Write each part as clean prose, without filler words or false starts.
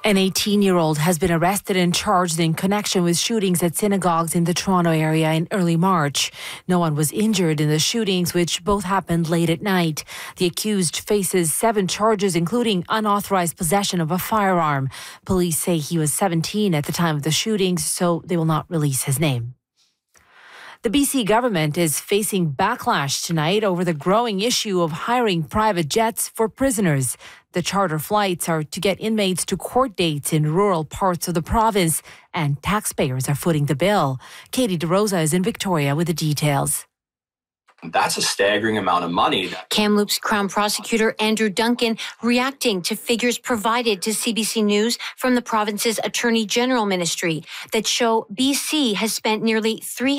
An 18-year-old has been arrested and charged in connection with shootings at synagogues in the Toronto area in early March. No one was injured in the shootings, which both happened late at night. The accused faces 7 charges, including unauthorized possession of a firearm. Police say he was 17 at the time of the shootings, so they will not release his name. The BC government is facing backlash tonight over the growing issue of hiring private jets for prisoners. The charter flights are to get inmates to court dates in rural parts of the province, and taxpayers are footing the bill. Katie DeRosa is in Victoria with the details. That's a staggering amount of money. Kamloops Crown Prosecutor Andrew Duncan reacting to figures provided to CBC News from the province's Attorney General Ministry that show BC has spent nearly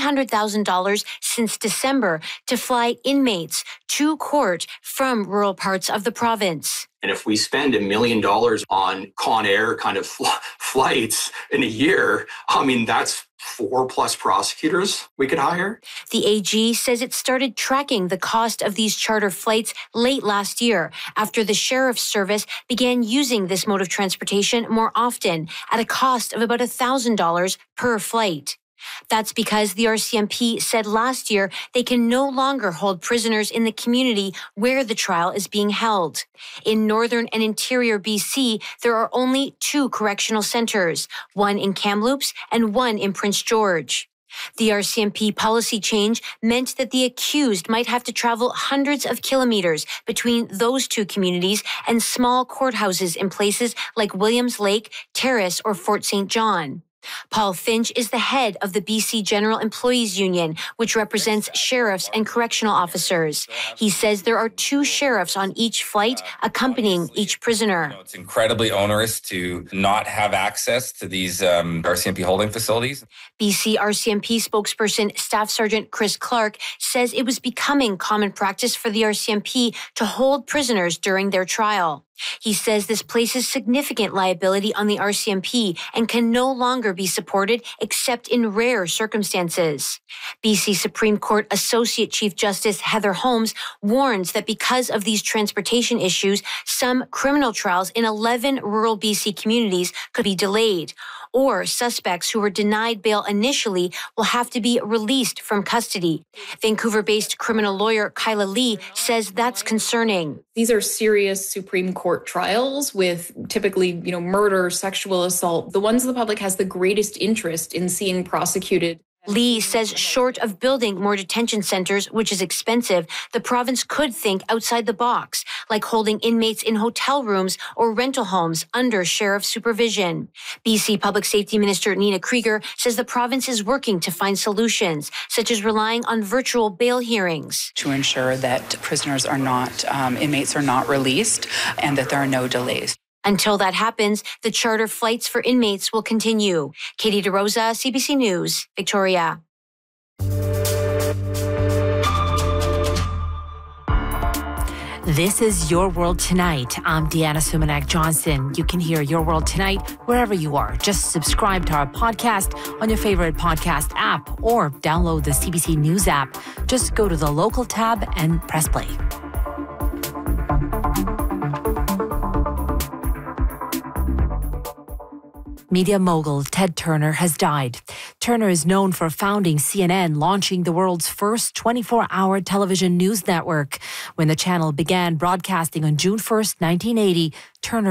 $300,000 since December to fly inmates to court from rural parts of the province. And if we spend $1 million on Con Air kind of flights in a year, that's 4+ prosecutors we could hire. The AG says it started tracking the cost of these charter flights late last year after the Sheriff's Service began using this mode of transportation more often at a cost of about $1,000 per flight. That's because the RCMP said last year they can no longer hold prisoners in the community where the trial is being held. In northern and interior BC, there are only 2 correctional centres, one in Kamloops and one in Prince George. The RCMP policy change meant that the accused might have to travel hundreds of kilometres between those 2 communities and small courthouses in places like Williams Lake, Terrace, or Fort St. John. Paul Finch is the head of the BC General Employees Union, which represents sheriffs and correctional officers. He says there are 2 sheriffs on each flight accompanying each prisoner. It's incredibly onerous to not have access to these RCMP holding facilities. BC RCMP spokesperson Staff Sergeant Chris Clark says it was becoming common practice for the RCMP to hold prisoners during their trial. He says this places significant liability on the RCMP and can no longer be supported except in rare circumstances. BC Supreme Court Associate Chief Justice Heather Holmes warns that because of these transportation issues, some criminal trials in 11 rural BC communities could be delayed, or suspects who were denied bail initially will have to be released from custody. Vancouver-based criminal lawyer Kyla Lee says that's concerning. These are serious Supreme Court trials with typically, murder, sexual assault, the ones the public has the greatest interest in seeing prosecuted. Lee says short of building more detention centres, which is expensive, the province could think outside the box, like holding inmates in hotel rooms or rental homes under sheriff supervision. BC Public Safety Minister Nina Krieger says the province is working to find solutions, such as relying on virtual bail hearings. To ensure that prisoners are not, inmates are not released and that there are no delays. Until that happens, the charter flights for inmates will continue. Katie DeRosa, CBC News, Victoria. This is Your World Tonight. I'm Deanna Sumanak-Johnson. You can hear Your World Tonight wherever you are. Just subscribe to our podcast on your favorite podcast app or download the CBC News app. Just go to the local tab and press play. Media mogul Ted Turner has died. Turner is known for founding CNN, launching the world's first 24-hour television news network. When the channel began broadcasting on June 1st, 1980, Turner